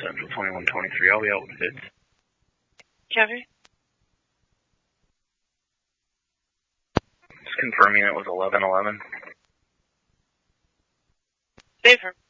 Central 2123. I'll be out with bids. Copy. Just confirming it was 1111. Safer.